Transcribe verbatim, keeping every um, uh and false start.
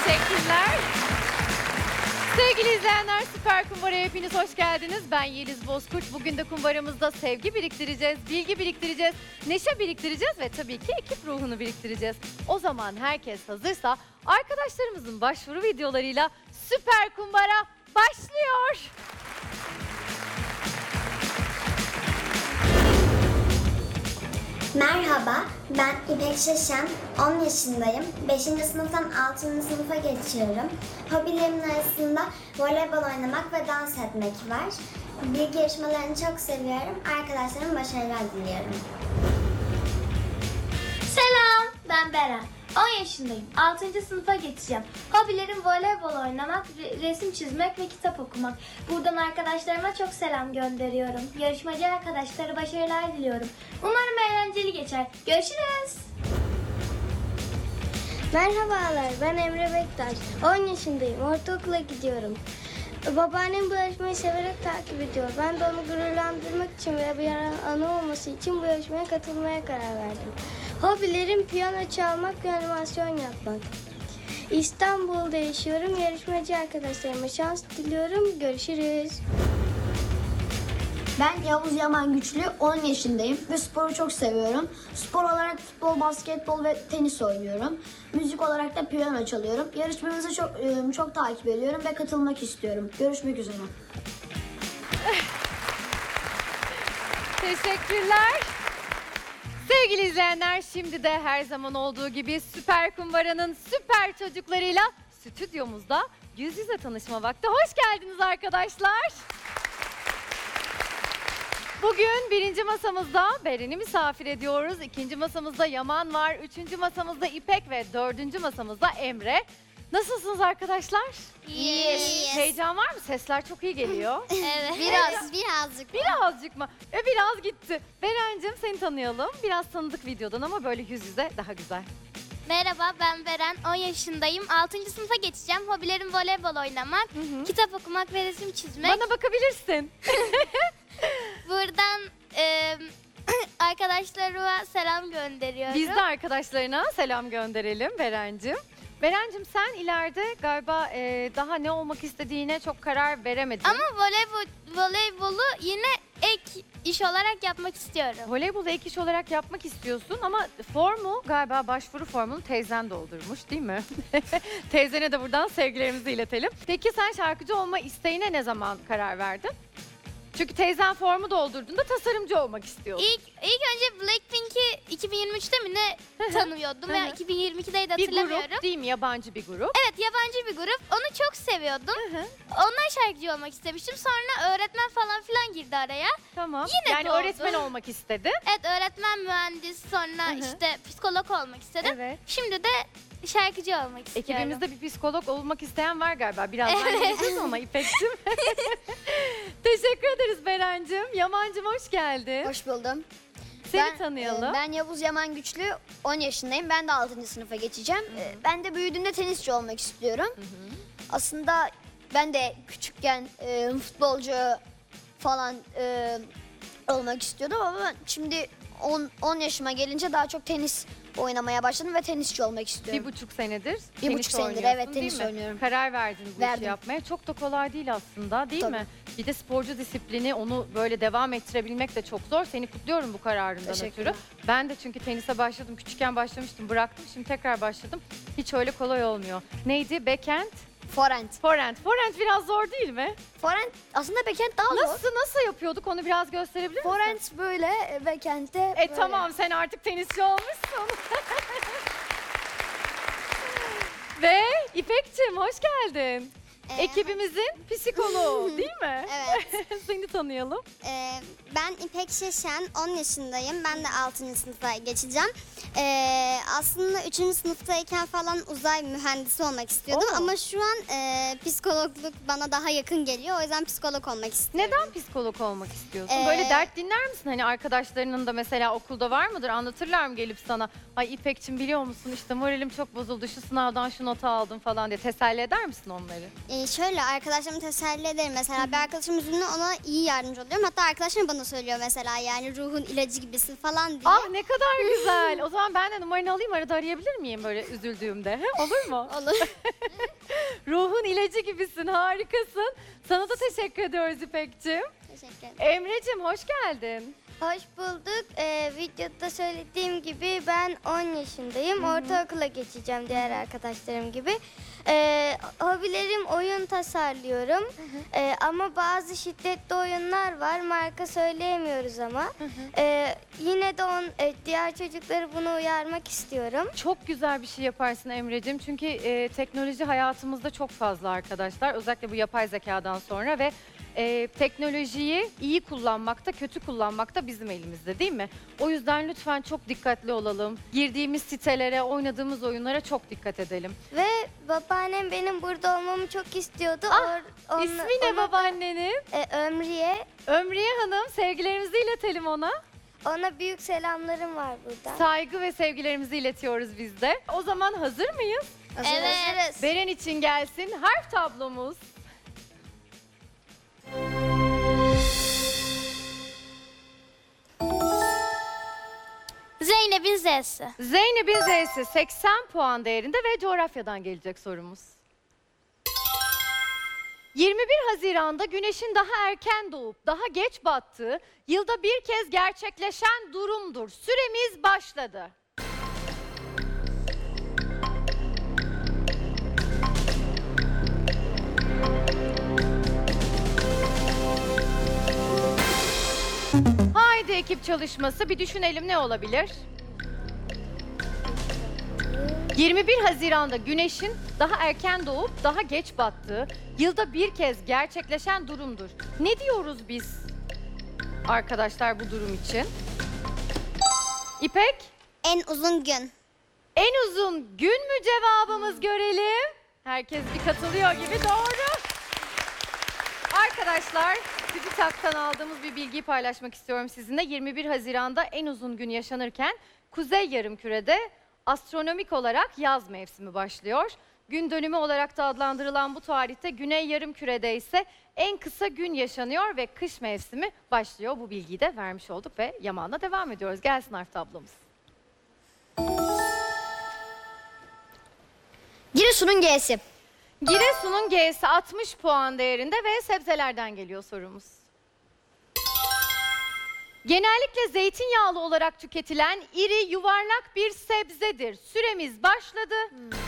Teşekkürler. Sevgili izleyenler, Süper Kumbara'ya hepiniz hoş geldiniz. Ben Yeliz Bozkurt. Bugün de kumbaramızda sevgi biriktireceğiz, bilgi biriktireceğiz, neşe biriktireceğiz ve tabii ki ekip ruhunu biriktireceğiz. O zaman herkes hazırsa arkadaşlarımızın başvuru videolarıyla Süper Kumbara başlıyor. Merhaba, ben İpek Şaşen, on yaşındayım. beşinci sınıftan altıncı sınıfa geçiyorum. Hobilerimin arasında voleybol oynamak ve dans etmek var. Bilgi yarışmalarını çok seviyorum. Arkadaşlarıma başarılar diliyorum. Selam, ben Beren. on yaşındayım. altıncı sınıfa geçeceğim. Hobilerim voleybol oynamak, re- resim çizmek ve kitap okumak. Buradan arkadaşlarıma çok selam gönderiyorum. Yarışmacı arkadaşlara başarılar diliyorum. Umarım eğlenceli geçer. Görüşürüz. Merhabalar, ben Emre Bektaş. on yaşındayım, ortaokula gidiyorum. Babaannem bu yarışmayı severek takip ediyor. Ben de onu gururlandırmak için ve bir anı olması için bu yarışmaya katılmaya karar verdim. Hobilerim piyano çalmak ve animasyon yapmak. İstanbul'da yaşıyorum. Yarışmacı arkadaşlarıma şans diliyorum. Görüşürüz. Ben Yavuz Yaman Güçlü, on yaşındayım ve sporu çok seviyorum. Spor olarak futbol, basketbol ve tenis oynuyorum. Müzik olarak da piyano çalıyorum. Yarışmamızı çok çok takip ediyorum ve katılmak istiyorum. Görüşmek üzere. Teşekkürler. Sevgili izleyenler, şimdi de her zaman olduğu gibi Süper Kumbara'nın süper çocuklarıyla stüdyomuzda yüz yüze tanışma vakti. Hoş geldiniz arkadaşlar. Bugün birinci masamızda Beren'i misafir ediyoruz. İkinci masamızda Yaman var. Üçüncü masamızda İpek ve dördüncü masamızda Emre. Nasılsınız arkadaşlar? İyiyiz. Heyecan var mı? Sesler çok iyi geliyor. Evet. Biraz, birazcık. Birazcık mı? E biraz gitti. Beren'cim, seni tanıyalım. Biraz tanıdık videodan ama böyle yüz yüze daha güzel. Merhaba, ben Beren, on yaşındayım. altıncı sınıfa geçeceğim. Hobilerim voleybol oynamak, Hı hı. kitap okumak ve resim çizmek. Bana bakabilirsin. Buradan e, arkadaşlarıma selam gönderiyorum. Biz de arkadaşlarına selam gönderelim Beren'cim. Beren'cim, sen ileride galiba e, daha ne olmak istediğine çok karar veremedin. Ama voleybol, voleybolu yine ek iş olarak yapmak istiyorum. Voleybolu ek iş olarak yapmak istiyorsun ama formu galiba başvuru formunu teyzen doldurmuş, değil mi? Teyzene de buradan sevgilerimizi iletelim. Peki sen şarkıcı olma isteğine ne zaman karar verdin? Çünkü teyzen formu doldurduğunda tasarımcı olmak istiyordun. İlk, ilk önce Blackpink'i iki bin yirmi üçte mi ne tanıyordum Hı hı. veya iki bin yirmi ikide de Bir hatırlamıyorum. grup değil mi? Yabancı bir grup. Evet, yabancı bir grup. Onu çok seviyordum. Hı hı. Ondan şarkıcı olmak istemiştim. Sonra öğretmen falan filan girdi araya. Tamam. Yine yani doğdu. öğretmen olmak istedi. Evet, öğretmen, mühendis, sonra Hı hı. işte psikolog olmak istedim. Evet. Şimdi de şarkıcı olmak istiyorum. Ekibimizde bir psikolog olmak isteyen var galiba. Birazdan geleceğiz ama İpek'cim. Teşekkür ederiz Beren'cim. Yaman'cım, hoş geldin. Hoş buldum. Seni Ben, tanıyalım. e, Ben Yavuz Yaman Güçlü, on yaşındayım. Ben de altıncı sınıfa geçeceğim. E, Ben de büyüdüğümde tenisçi olmak istiyorum. Aslında ben de küçükken e, futbolcu falan e, olmak istiyordum ama ben şimdi on yaşıma gelince daha çok tenis oynamaya başladım ve tenisçi olmak istiyorum. Bir buçuk senedir Bir tenis buçuk senedir, oynuyorsun, evet, tenis değil mi? oynuyorum. Karar verdin bu işi Verdim. yapmaya. Çok da kolay değil aslında, değil Tabii. mi? Bir de sporcu disiplini, onu böyle devam ettirebilmek de çok zor. Seni kutluyorum bu kararından ötürü. Teşekkürler. Ben de çünkü tenise başladım. Küçükken başlamıştım, bıraktım. Şimdi tekrar başladım. Hiç öyle kolay olmuyor. Neydi? Backhand? Forehand. Forehand. Forehand biraz zor değil mi? Forehand aslında backhand daha zor. Nasıl nasıl yapıyorduk? Onu biraz gösterebilir misin? Forehand böyle, e, backhand'de E böyle. tamam, sen artık tenisçi olmuşsun. Ve İpek'cim, hoş geldin. Ee, Ekibimizin psikoloğu, değil mi? Evet. Seni tanıyalım. Ee, ben İpek Şaşen, on yaşındayım. Ben de altıncı sınıfa geçeceğim. Ee, aslında üçüncü sınıftayken falan uzay mühendisi olmak istiyordum. Oo. Ama şu an e, psikologluk bana daha yakın geliyor. O yüzden psikolog olmak istiyorum. Neden psikolog olmak istiyorsun? Ee, Böyle dert dinler misin? Hani arkadaşlarının da mesela okulda var mıdır? Anlatırlar mı gelip sana? Ay İpek'cim, biliyor musun işte moralim çok bozuldu. Şu sınavdan şu notu aldım falan diye teselli eder misin onları? Ee, şöyle arkadaşlarımı teselli ederim. Mesela bir arkadaşım yüzünden ona iyi yardımcı oluyorum. Hatta arkadaşlarım bana söylüyor mesela, yani ruhun ilacı gibisin falan diye. Ah, ne kadar güzel. O zaman zaman ben de numaranı alayım, arada arayabilir miyim böyle üzüldüğümde? He, olur mu? Olur. Ruhun ilacı gibisin, harikasın. Sana da teşekkür ediyoruz İpek'ciğim. Teşekkür ederim. Emre'cim hoş geldin. Hoş bulduk. Ee, videoda söylediğim gibi ben on yaşındayım. Ortaokula geçeceğim diğer arkadaşlarım gibi. Ee, hobilerim oyun tasarlıyorum. Ee, ama bazı şiddetli oyunlar var. Marka söyleyemiyoruz ama. Ee, yine de on, e, diğer çocukları bunu uyarmak istiyorum. Çok güzel bir şey yaparsın Emre'cim. Çünkü e, teknoloji hayatımızda çok fazla arkadaşlar. Özellikle bu yapay zekadan sonra ve e, teknolojiyi iyi kullanmakta, kötü kullanmakta bizim elimizde değil mi? O yüzden lütfen çok dikkatli olalım. Girdiğimiz sitelere, oynadığımız oyunlara çok dikkat edelim. Ve babaannem benim burada olmamı çok istiyordu. Ah, Or- onu- İsmi ne ona- babaannenin? E, Ömriye. Ömriye Hanım, sevgilerimizi iletelim ona. Ona büyük selamlarım var burada. Saygı ve sevgilerimizi iletiyoruz biz de. O zaman hazır mıyız? Evet. Beren için gelsin harf tablomuz. Zeynep'in Z'si. Zeynep'in Z'si seksen puan değerinde ve coğrafyadan gelecek sorumuz. yirmi bir Haziran'da güneşin daha erken doğup daha geç battığı yılda bir kez gerçekleşen durumdur. Süremiz başladı. Haydi ekip çalışması, bir düşünelim ne olabilir? yirmi bir Haziran'da güneşin daha erken doğup daha geç battığı yılda bir kez gerçekleşen durumdur. Ne diyoruz biz arkadaşlar bu durum için? İpek, En uzun gün. en uzun gün mü cevabımız görelim? Herkes bir katılıyor gibi, doğru. Arkadaşlar, TÜBİTAK'tan aldığımız bir bilgiyi paylaşmak istiyorum sizinle. yirmi bir Haziran'da en uzun gün yaşanırken Kuzey Yarımküre'de astronomik olarak yaz mevsimi başlıyor. Gün dönümü olarak da adlandırılan bu tarihte Güney Yarımküre'de ise en kısa gün yaşanıyor ve kış mevsimi başlıyor. Bu bilgiyi de vermiş olduk ve Yaman'la devam ediyoruz. Gelsin harf tablomuz. Giresun'un G'si. Giresun'un G'si altmış puan değerinde ve sebzelerden geliyor sorumuz. Genellikle zeytinyağlı olarak tüketilen iri yuvarlak bir sebzedir. Süremiz başladı.